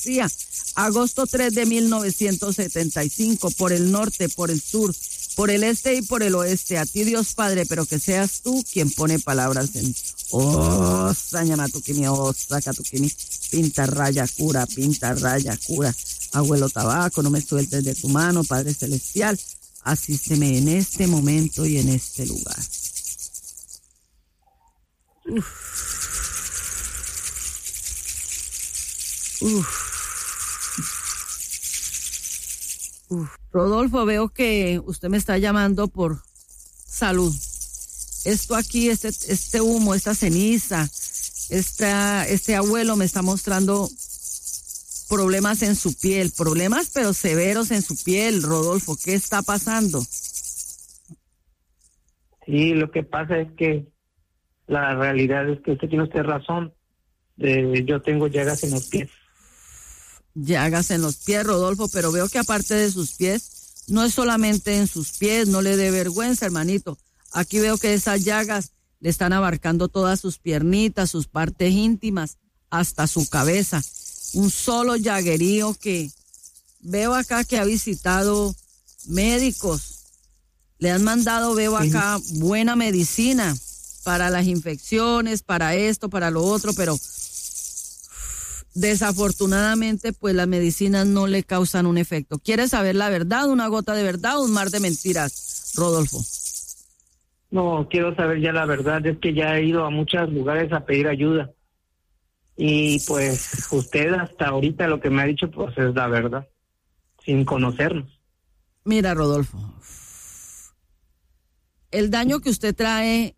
Agosto 3 de 1975, por el norte, por el sur, por el este y por el oeste. A ti, Dios Padre, pero que seas tú quien pone palabras en Sañamatukimi, Sacatukimi, pinta raya cura, abuelo tabaco, no me sueltes de tu mano, Padre Celestial, asísteme en este momento y en este lugar. Rodolfo, veo que usted me está llamando por salud. Esto aquí, este humo, esta ceniza, este abuelo me está mostrando problemas en su piel, problemas pero severos en su piel. Rodolfo, ¿qué está pasando? Sí, lo que pasa es que la realidad es que usted tiene razón. Yo tengo llagas en los pies. Llagas en los pies, Rodolfo, pero veo que aparte de sus pies, no es solamente en sus pies, no le dé vergüenza, hermanito. Aquí veo que esas llagas le están abarcando todas sus piernitas, sus partes íntimas, hasta su cabeza. Un solo llaguerío que veo acá que ha visitado médicos. Le han mandado, veo acá, buena medicina para las infecciones, para esto, para lo otro, pero desafortunadamente, pues las medicinas no le causan un efecto. ¿Quieres saber la verdad, una gota de verdad o un mar de mentiras, Rodolfo? No, quiero saber ya la verdad. Es que ya he ido a muchos lugares a pedir ayuda. Y pues usted hasta ahorita lo que me ha dicho pues es la verdad, sin conocernos. Mira, Rodolfo, el daño que usted trae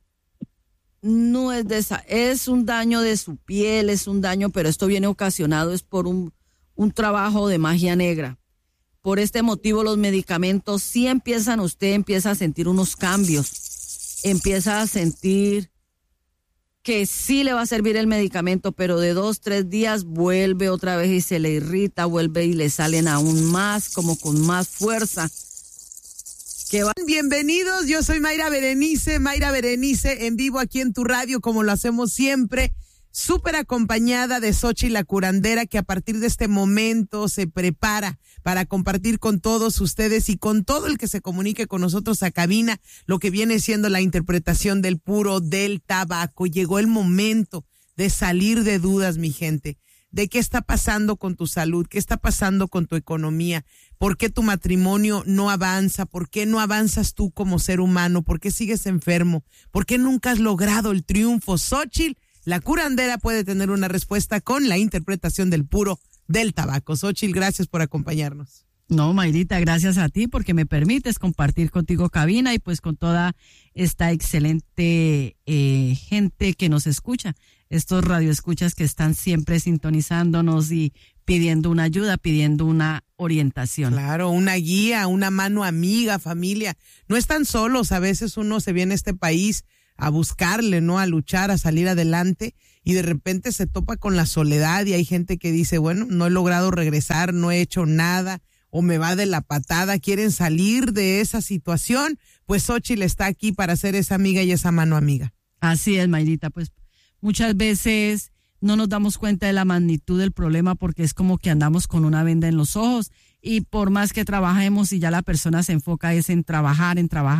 no es es un daño de su piel, es un daño, pero esto viene ocasionado es por un trabajo de magia negra. Por este motivo los medicamentos usted empieza a sentir unos cambios, empieza a sentir que sí le va a servir el medicamento, pero de 2-3 días vuelve otra vez y se le irrita, vuelve y le salen aún más, como con más fuerza. Bienvenidos, yo soy Mayra Berenice en vivo aquí en tu radio, como lo hacemos siempre, súper acompañada de Xochitl la curandera, que a partir de este momento se prepara para compartir con todos ustedes y con todo el que se comunique con nosotros a cabina lo que viene siendo la interpretación del puro del tabaco. Llegó el momento de salir de dudas, mi gente, de qué está pasando con tu salud, qué está pasando con tu economía, por qué tu matrimonio no avanza, por qué no avanzas tú como ser humano, por qué sigues enfermo, por qué nunca has logrado el triunfo. Xochitl, la curandera, puede tener una respuesta con la interpretación del puro del tabaco. Xochitl, gracias por acompañarnos. No, Mayrita, gracias a ti porque me permites compartir contigo cabina y pues con toda esta excelente gente que nos escucha, estos radioescuchas que están siempre sintonizándonos y pidiendo una ayuda, pidiendo una orientación. Claro, una guía, una mano amiga, familia. No están solos, a veces uno se viene a este país a buscarle, ¿no? A luchar, a salir adelante y de repente se topa con la soledad y hay gente que dice, bueno, no he logrado regresar, no he hecho nada o me va de la patada, quieren salir de esa situación, pues Xochitl está aquí para ser esa amiga y esa mano amiga. Así es, Mayrita, pues muchas veces no nos damos cuenta de la magnitud del problema porque es como que andamos con una venda en los ojos y por más que trabajemos y ya la persona se enfoca es en trabajar,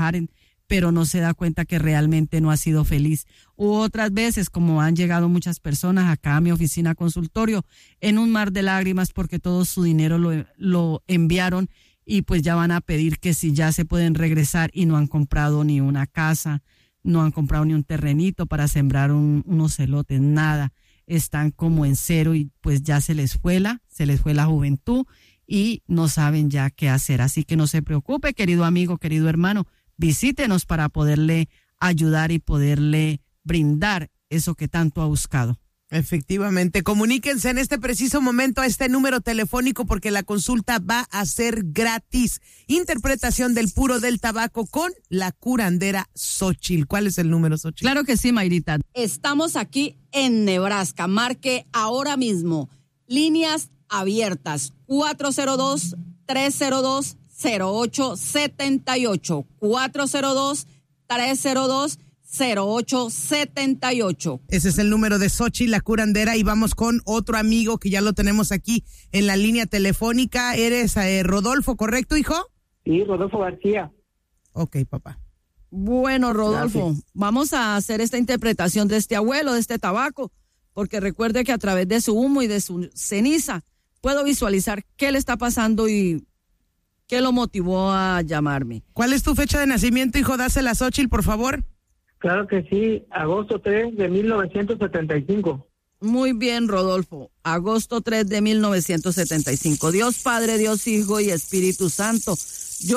pero no se da cuenta que realmente no ha sido feliz. U otras veces, como han llegado muchas personas acá a mi oficina consultorio, en un mar de lágrimas porque todo su dinero lo enviaron y pues ya van a pedir que si ya se pueden regresar y no han comprado ni una casa, no han comprado ni un terrenito para sembrar unos elotes, nada. Están como en cero y pues ya se les fue la juventud y no saben ya qué hacer. Así que no se preocupe, querido amigo, querido hermano, visítenos para poderle ayudar y poderle brindar eso que tanto ha buscado. Efectivamente, comuníquense en este preciso momento a este número telefónico porque la consulta va a ser gratis. Interpretación del puro del tabaco con la curandera Xochitl. ¿Cuál es el número, Xochitl? Claro que sí, Mayrita. Estamos aquí en Nebraska. Marque ahora mismo. Líneas abiertas. 402-302-0878. 402-302-0878. 0878. Ese es el número de Xochitl la curandera, y vamos con otro amigo que ya lo tenemos aquí en la línea telefónica. Eres Rodolfo, ¿correcto, hijo? Sí, Rodolfo García. Ok, papá. Bueno, Rodolfo, Gracias. vamos a hacer esta interpretación de este abuelo, de este tabaco, porque recuerde que a través de su humo y de su ceniza puedo visualizar qué le está pasando y qué lo motivó a llamarme. ¿Cuál es tu fecha de nacimiento, hijo? Dásela a Xochitl, por favor. Claro que sí, agosto 3 de 1975. Muy bien, Rodolfo. Agosto 3 de 1975. Dios Padre, Dios Hijo y Espíritu Santo,